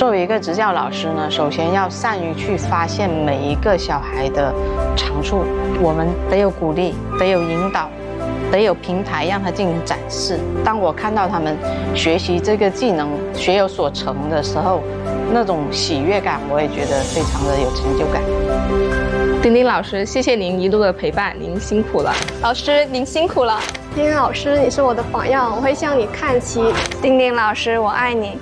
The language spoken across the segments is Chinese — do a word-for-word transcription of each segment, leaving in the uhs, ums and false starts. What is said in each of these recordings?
作为一个职教老师呢，首先要善于去发现每一个小孩的长处，我们得有鼓励，得有引导，得有平台让他进行展示。当我看到他们学习这个技能学有所成的时候，那种喜悦感，我也觉得非常的有成就感。 丁丁老师，谢谢您一路的陪伴，您辛苦了。 老师，您辛苦了。 丁丁老师，你是我的榜样，我会向你看齐。 丁丁老师，我爱你。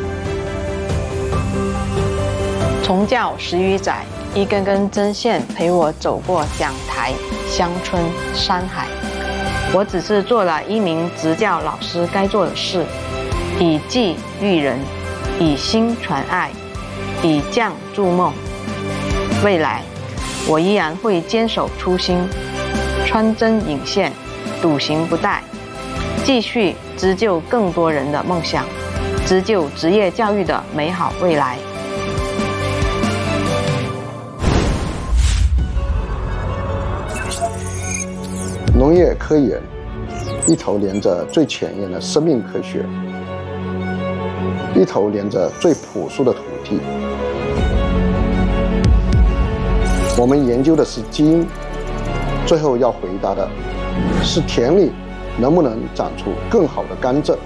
从教十余载，一根根针线陪我走过讲台、乡村、山海。我只是做了一名职教老师该做的事，以技育人，以心传爱，以匠筑梦。未来，我依然会坚守初心，穿针引线，笃行不怠，继续织就更多人的梦想，织就职业教育的美好未来。 农业科研一头连着最前沿的生命科学，一头连着最朴素的土地。我们研究的是基因，最后要回答的是田里能不能长出更好的甘蔗。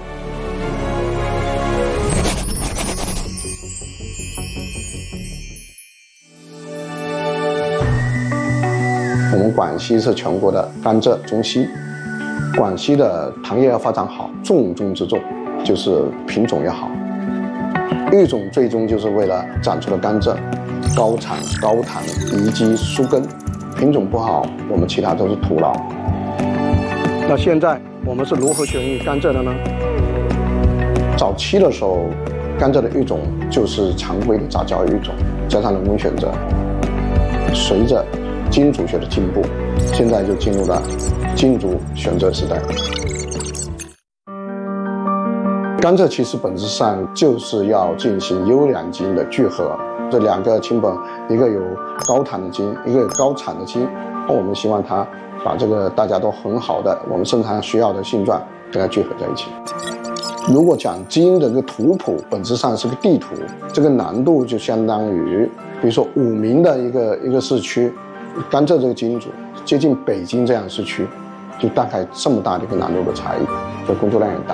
我们广西是全国的甘蔗中心，广西的糖业要发展好，重中之重就是品种要好。育种最终就是为了长出的甘蔗高产高糖宜基疏根，品种不好，我们其他都是徒劳。那现在我们是如何选育甘蔗的呢？早期的时候，甘蔗的育种就是常规的杂交育种，加上人工选择。随着基因组学的进步，现在就进入了基因组选择时代。甘蔗其实本质上就是要进行优良基因的聚合，这两个亲本，一个有高糖的基因，一个有高产的基因，我们希望它把这个大家都很好的我们生产需要的性状跟它聚合在一起。如果讲基因的这个图谱，本质上是个地图，这个难度就相当于，比如说武鸣的一个一个市区，甘蔗这个基因组接近北京这样的市区，就大概这么大的一个难度的差异，所以工作量也大。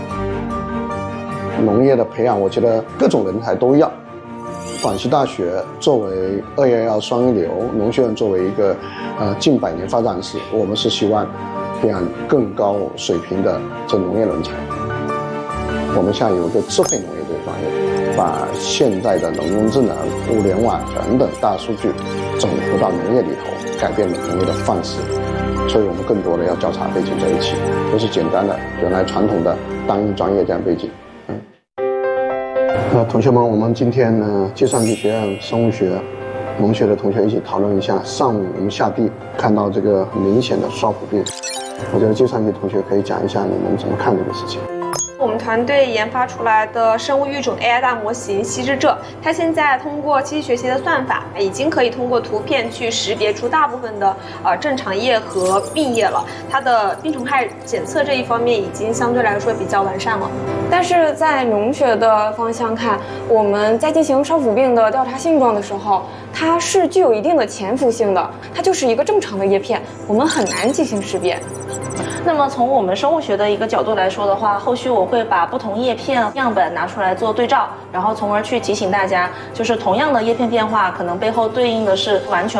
农业的培养，我觉得各种人才都要。广西大学作为二幺幺双一流，农学院作为一个呃近百年发展史，我们是希望培养更高水平的这农业人才。我们现在有一个智慧农业这个专业，把现在的人工智能、物联网等等大数据整合到农业里头，改变了农业的范式。所以我们更多的要交叉背景在一起，不是简单的原来传统的单一专业这样背景。嗯，那同学们，我们今天呢，计算机学院生物学、农学的同学一起讨论一下。上午我们下地看到这个很明显的少腹病，我觉得计算机同学可以讲一下你们怎么看这个事情。 我们团队研发出来的生物育种 A I 大模型羲之浙，它现在通过机器学习的算法，已经可以通过图片去识别出大部分的呃正常叶和病叶了。它的病虫害检测这一方面已经相对来说比较完善了。 但是在农学的方向看，我们在进行少腹病的调查性状的时候，它是具有一定的潜伏性的，它就是一个正常的叶片，我们很难进行识别。 那么从我们生物学的一个角度来说的话，后续我会把不同叶片样本拿出来做对照，然后从而去提醒大家，就是同样的叶片变化，可能背后对应的是完全